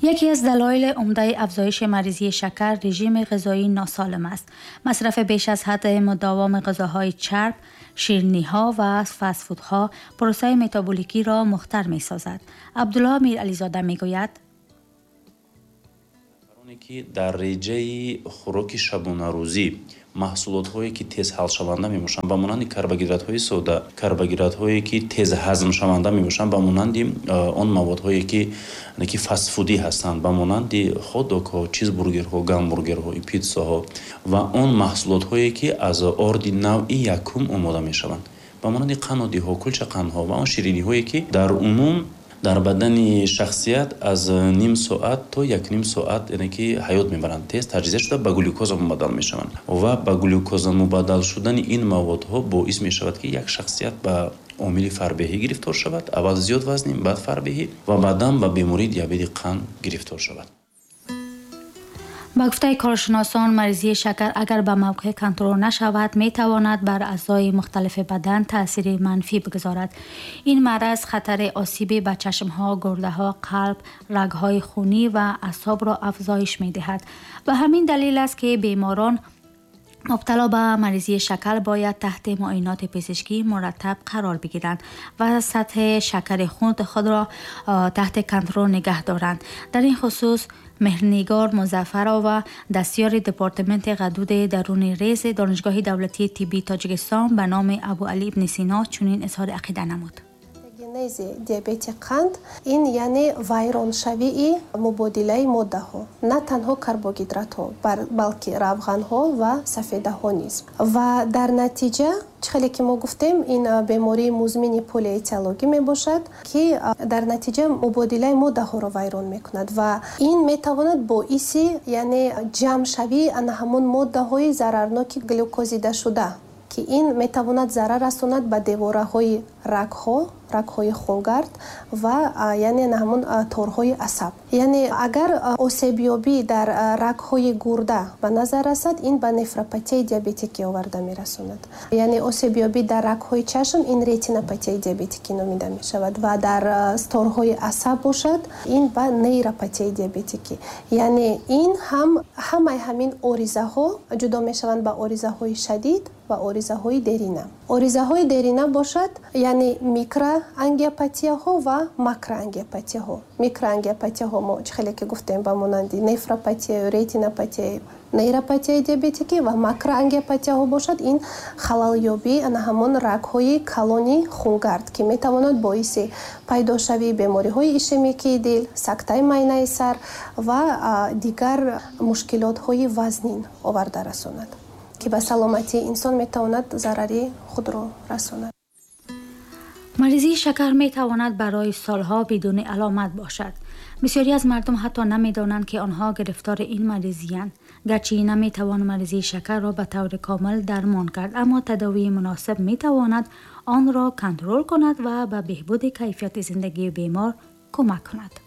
یکی از دلایل عمده افزایش مریضی شکر رژیم غذایی ناسالم است. مصرف بیش از حد مداوم غذاهای چرب، شیرینی‌ها و فست‌فودها پروسه متابولیکی را مختل می‌سازد. عبدالله میرعلیزاده میگوید که در رژه خوراک شبانه روزی محصولات‌هایی که تیز حل شونده می‌باشند با مانند کربوهیدرات‌های ساده، کربوهیدرات‌هایی که تیز هضم شونده می‌باشند با مانند آن موادهایی که فست فودی هستند با مانند هات داگ‌ها، چیزبورگرها، گامبورگرها، پیتزاها و آن محصولات‌هایی که از آرد نوع یکم آماده می‌شوند با مانند قنادی‌ها، کلچه قندها و آن شیرینی‌هایی که در عموم در بدن شخصیت از نیم ساعت تا یک نیم ساعت یعنی که حیات میبرند تیز تجزیه شده به گلوکوز مبدل میشوند و به گلوکوز مبدل شدن این موادها باعث میشود که یک شخصیت به عامل فربهی گرفتار شود، اول زیاد وزنی، بعد فربهی و بعداً به بیماری دیابت قند گرفتار شود. با گفته کارشناسان مریضی شکر اگر به موقع کنترل نشود می تواند بر اعضای مختلف بدن تاثیر منفی بگذارد. این مرض خطر آسیب به چشمها، گرده ها، قلب، رگهای خونی و اعصاب را افزایش می دهد. و همین دلیل است که بیماران مبتلا به مریضی شکر باید تحت معاینات پزشکی مرتب قرار بگیرند و سطح شکر خود را تحت کنترل نگه دارند. در این خصوص مهرنگار مظفرآوا دستیار دپارتمنت غدود درون ریز دانشگاه دولتی طبی تاجیکستان به نام ابوعلی ابن سینا چنین اظهار عقیده نمود. گنز دیابت قند این یعنی وایرانشوی مبادله ماده ها، نه تنها کربوهیدرات ها بلکه روغن ها و سفیده ها نیز و در نتیجه چخیلی که ما گفتیم این بیماری مزمن پلی‌اتیولوژی می باشد که در نتیجه مبادله ماده ها را ویران می کند و این می تواند باعث یعنی جمع شوی همون ماده های ضررناک گلوکوزیده شده که این می تواند ضرر رساند به دیواره های رگ‌های خونگرد و یعنی همون تورهای عصب. یعنی اگر آسیبیابی در رگ‌های گرده به نظر رسد این به نفروپاتی دیابتیکی آورده می‌رساند. یعنی آسیبیابی در رگ‌های چشم این ریتینوپاتی دیابتیکی نامیده می‌شود و در تورهای عصب باشد این به نیروپاتی دیابتیکی. یعنی این همین آریزه‌ها جدا می‌شوند به آریزه‌های شدید و آریزه‌های درینه. آریزه‌های درینه باشد یعنی میکرو انگیوپاتی ها و ماکرو انگیوپاتی ها. میکرو انگیوپاتی ها ما خیلی که گفتیم با مانند نفروپاتی، ریتینوپاتی، نیروپاتی دیابتیکی و ماکرو انگیوپاتی ها باشد این خلل یابی همون رگ‌های کلونی خونگرد که میتواند باعث پیدا شوی بیماری های ایشمیکی دل، سکته معده سر و دیگر مشکلات های وزنین آورده رساند که به سلامتی انسان میتواند ضرری خود را رساند. مریضی شکر می تواند برای سالها بدون علامت باشد. بسیاری از مردم حتی نمی دانند که آنها گرفتار این مریضی‌اند. گرچه نمی توان مریضی شکر را به طور کامل درمان کرد، اما تداوی مناسب می تواند آن را کنترل کند و به بهبود کیفیت زندگی بیمار کمک کند.